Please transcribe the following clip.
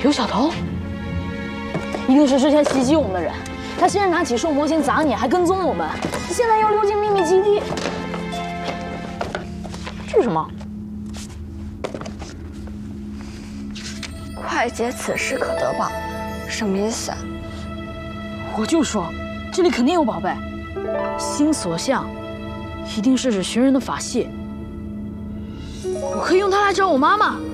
刘小头，一定是之前袭击我们的人。他先是拿起兽模型砸你，还跟踪我们，现在又溜进秘密基地。这是什么？ 快捷此事可得宝，什么意思啊？ 我就说，这里肯定有宝贝。星锁像，一定是指寻人的法器。我可以用它来找我妈妈。